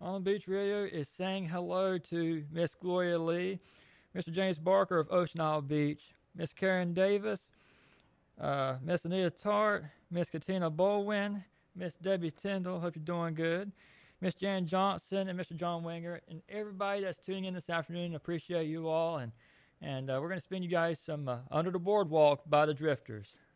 On the Beach Radio is saying hello to Miss Gloria Lee, Mr. James Barker of Ocean Isle Beach, Miss Karen Davis, Miss Anita Tart, Miss Katina Bolwin, Miss Debbie Tyndall. Hope you're doing good. Miss Jan Johnson and Mr. John Winger, and everybody that's tuning in this afternoon. Appreciate you all, and we're going to spin you guys some Under the Boardwalk by the Drifters.